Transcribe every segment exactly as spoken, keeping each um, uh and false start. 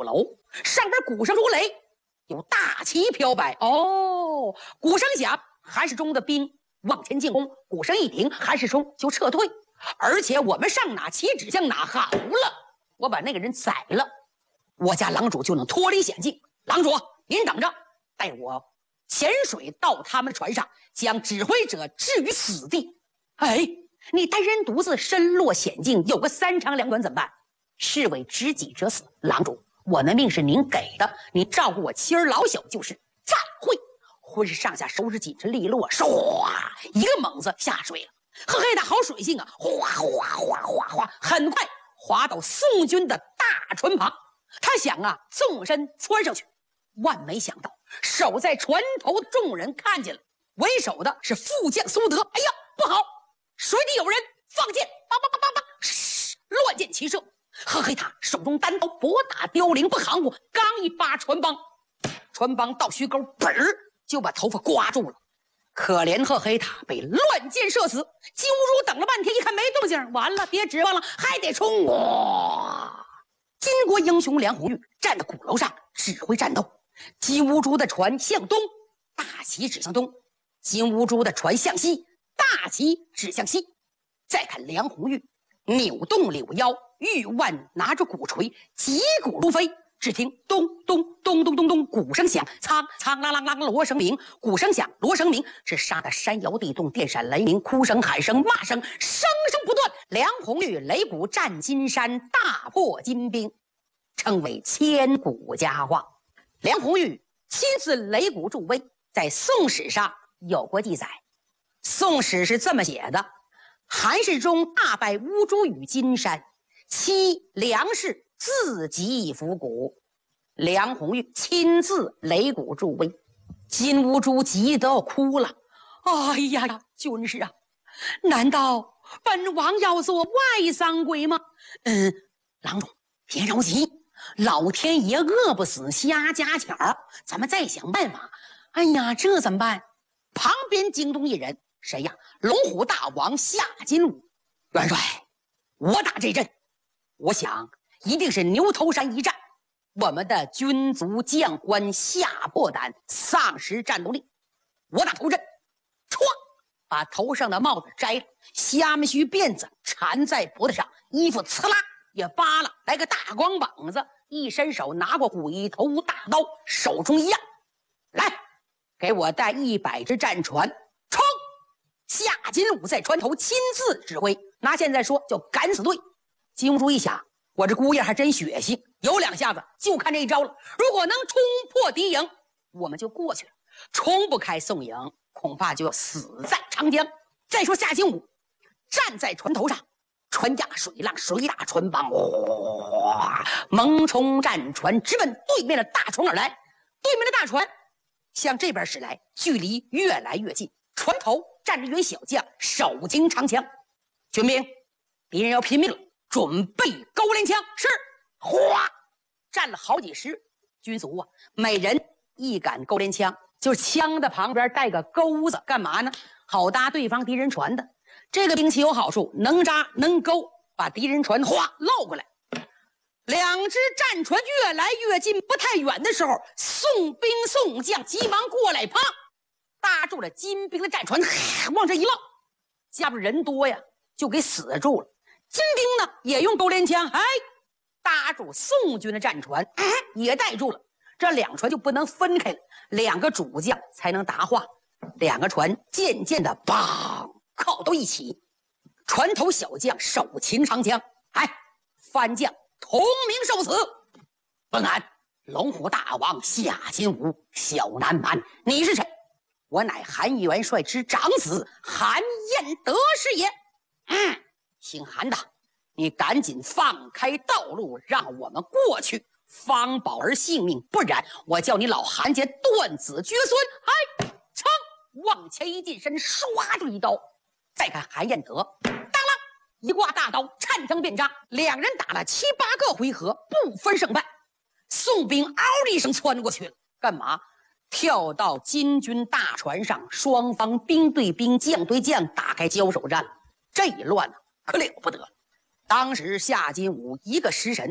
鼓楼，上边鼓声如雷，有大旗飘摆。哦，鼓声响，韩世忠的兵往前进攻，鼓声一停，韩世忠就撤退。而且我们上哪旗指向哪，好了，我把那个人宰了，我家狼主就能脱离险境。狼主，您等着，带我潜水到他们船上，将指挥者置于死地。哎，你单人独自身落险境，有个三长两短怎么办？士为知己者死。狼主，我的命是您给的，您照顾我妻儿老小就是。再会。浑身上下收拾紧身利落，唰一个猛子下水了。赫黑的好水性啊，哗哗哗哗哗，很快滑到宋军的大船旁。他想啊，纵身窜上去，万没想到守在船头的众人看见了，为首的是副将苏德。哎呀，不好，水底有人，放箭！叭叭叭叭叭，乱箭齐射。赫黑塔手中单刀拨打凋零不含糊，刚一扒船帮，船帮到须沟，本儿就把头发刮住了。可怜赫黑塔被乱箭射死。金兀术等了半天，一看没动静，完了，别指望了，还得冲！哇！金国英雄梁红玉站在鼓楼上指挥战斗。金兀术的船向东，大旗指向东；金兀术的船向西，大旗指向西。再看梁红玉扭动柳腰，玉腕拿着鼓槌，击鼓如飞。只听咚咚咚咚咚咚，鼓声响，苍苍啷啷啷，锣声鸣。鼓声响，锣声鸣，是杀得山摇地动，电闪雷鸣，哭声喊声骂声，声声不断。梁红玉擂鼓战金山，大破金兵，称为千古佳话。梁红玉亲自擂鼓助威，在宋史上有过记载。宋史是这么写的：韩世忠大败乌珠与金山，其梁氏自击伏鼓，梁红玉亲自擂鼓助威。金兀术急得哭了。哎呀，军师啊，难道本王要做外丧鬼吗？嗯，郎中别着急，老天爷饿不死瞎家巧，咱们再想办法。哎呀，这怎么办？旁边惊动一人，谁呀？龙虎大王夏金武。元帅，我打这阵，我想一定是牛头山一战，我们的军卒将官吓破胆，丧失战斗力。我打头阵，唰，把头上的帽子摘了，虾米须辫子缠在脖子上，衣服呲啦也扒了，来个大光膀子，一伸手拿过鬼头大刀，手中一样，来，给我带一百只战船，冲！夏金武在船头亲自指挥，拿现在说叫敢死队。金兀术一想，我这姑爷还真血性，有两下子就看这一招了。如果能冲破敌营，我们就过去了；冲不开宋营，恐怕就要死在长江。再说夏金武站在船头上，船架水浪，水打船帮，哇！猛冲战船直奔对面的大船而来。对面的大船向这边驶来，距离越来越近。船头站着一员小将，手擎长枪。军兵，敌人要拼命了，准备钩镰枪。是，哗，站了好几十军卒啊，每人一杆钩镰枪，就是枪的旁边带个钩子，干嘛呢？好搭对方敌人船的。这个兵器有好处，能扎能钩，把敌人船哗捞过来。两只战船越来越近，不太远的时候，宋兵宋将急忙过来，啪，搭住了金兵的战船，往这一捞，下边人多呀，就给死住了。金兵呢也用钩镰枪，哎，搭住宋军的战船，哎，也带住了。这两船就不能分开了，两个主将才能答话。两个船渐渐的梆靠到一起，船头小将手擎长枪，哎，番将同名受死。本案龙虎大王夏金武，小南蛮，你是谁？我乃韩元帅之长子韩彦德是也。嗯，姓韩的，你赶紧放开道路，让我们过去，方保儿性命，不然我叫你老韩家断子绝孙。哎，噌，往前一近身，唰就一刀。再看韩彦德，当啷一挂大刀，颤声便扎，两人打了七八个回合，不分胜败。宋兵嗷的一声窜过去了，干嘛？跳到金军大船上，双方兵对兵，将对将，打开交手战了。这一乱呢，可了不得了。当时夏金武一个食神，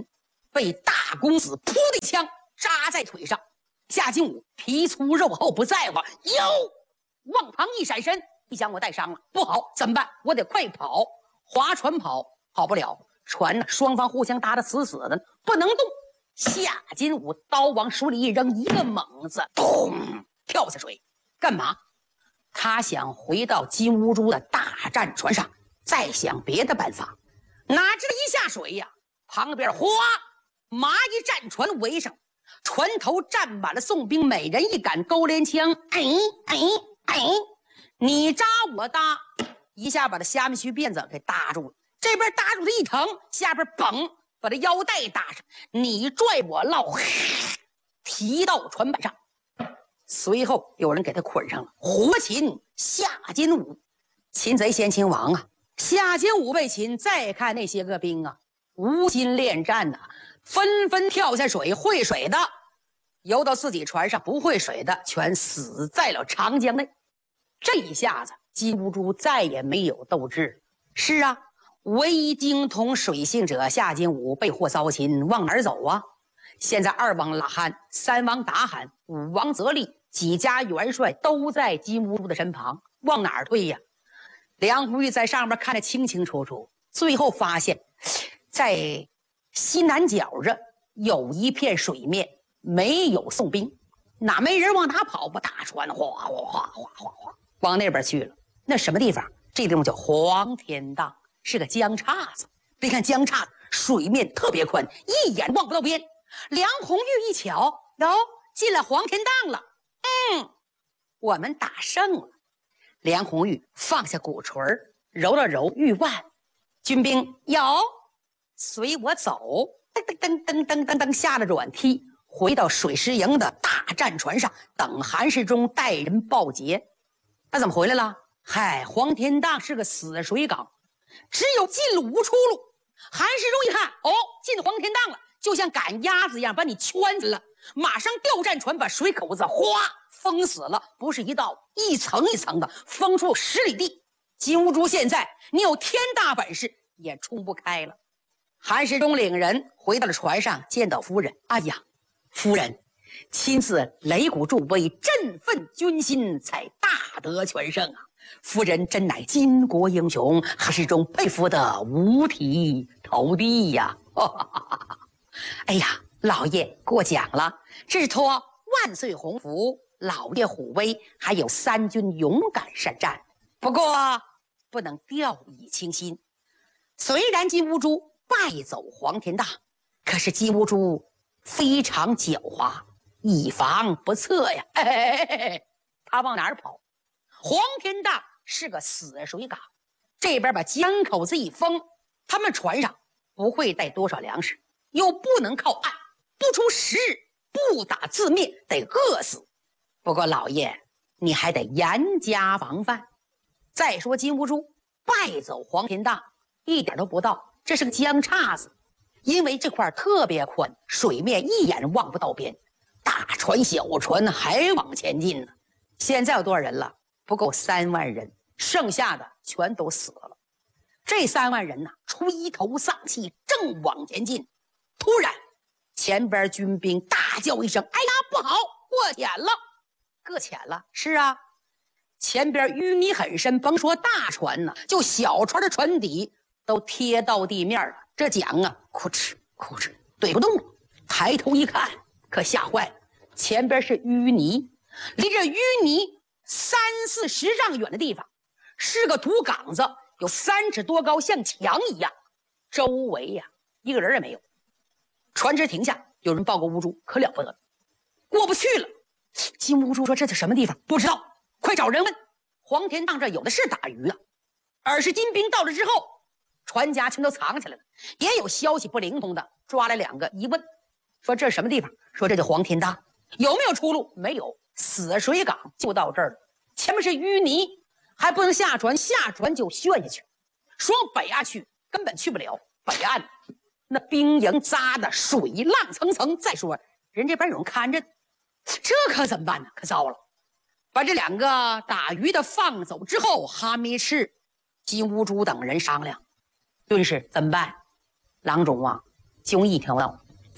被大公子噗的一枪扎在腿上。夏金武皮粗肉厚不在乎，哟，往旁一闪身，一想我带伤了，不好，怎么办？我得快跑，划船跑，跑不了，船呢双方互相搭得死死的，不能动。夏金武刀往水里一扔，一个猛子，咚，跳下水，干嘛？他想回到金乌珠的大战船上，再想别的办法。哪知一下水呀，旁边哗，蚂蚁战船围上。船头站满了宋兵，每人一杆钩镰枪，哎哎哎，你扎我搭，一下把他虾米须辫子给搭住了。这边搭住他一疼，下边嘣把他腰带搭上，你拽我绕，提到船板上。随后有人给他捆上了，活擒夏金武。擒贼先擒王啊！夏金武被擒，再看那些个兵啊，无心恋战呐、啊，纷纷跳下水，会水的游到自己船上，不会水的全死在了长江内。这一下子金兀术再也没有斗志。是啊，唯一精通水性者夏金武被祸遭擒，往哪儿走啊？现在二王拉罕、三王达罕、五王泽利几家元帅都在金兀术的身旁，往哪儿退呀？梁红玉在上面看得清清楚楚，最后发现在西南角这有一片水面，没有宋兵，哪没人往哪跑吧？大船哗哗哗哗哗哗往那边去了。那什么地方？这地方叫黄天荡，是个江岔子。别看江岔子水面特别宽，一眼望不到边。梁红玉一瞧，哟，进了黄天荡了。嗯，我们打胜了。梁红玉放下鼓槌，揉了揉玉腕，军兵有，随我走。噔噔噔噔噔噔，下了软梯，回到水师营的大战船上，等韩世忠带人报捷。那怎么回来了？嗨，黄天荡是个死水港，只有进路无出路。韩世忠一看，哦，进黄天荡了，就像赶鸭子一样把你圈死了，马上调战船把水口子哗封死了，不是一道，一层一层的封出十里地。金兀术现在你有天大本事也冲不开了。韩世忠领人回到了船上，见到夫人，哎呀，夫人亲自擂鼓助威，振奋军心，才大得全胜啊！夫人真乃巾帼英雄，韩世忠佩服得五体投地呀！哎呀，老爷过奖了，这是托万岁洪福，老爷虎威，还有三军勇敢善战，不过不能掉以轻心。虽然金兀术败走黄天荡，可是金兀术非常狡猾，以防不测呀！嘿嘿嘿嘿，他往哪儿跑？黄天荡是个死水港，这边把江口子一封，他们船上不会带多少粮食，又不能靠岸，不出十日不打自灭，得饿死。不过老爷你还得严加防范。再说金兀术败走黄天荡一点都不到，这是个江岔子，因为这块特别宽，水面一眼望不到边，大船小船还往前进呢。现在有多少人了？不够三万人，剩下的全都死了。这三万人呢，垂头丧气，正往前进。突然前边军兵大叫一声，哎呀，不好，过浅了。搁浅了？是啊，前边淤泥很深，甭说大船呢，就小船的船底都贴到地面了。这桨啊，哭哧哭哧对不动了。抬头一看，可吓坏了，前边是淤泥，离这淤泥三四十丈远的地方是个土岗子，有三尺多高，像墙一样，周围呀、啊、一个人也没有。船只停下，有人报告兀术，可了不得了，过不去了。金兀术说：“这是什么地方？不知道，快找人问。”黄天荡这有的是打鱼啊。而是金兵到了之后，船家全都藏起来了，也有消息不灵通的，抓来两个一问，说这是什么地方？说这叫黄天荡。有没有出路？没有，死水港就到这儿了。前面是淤泥，还不能下船，下船就陷下去。说往北岸去，根本去不了。北岸那兵营扎的水浪层层，再说人这边有人看着，这可怎么办呢？可糟了！把这两个打鱼的放走之后，哈密赤、金兀术等人商量，顿时怎么办？郎中啊，就一条道，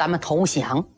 咱们投降。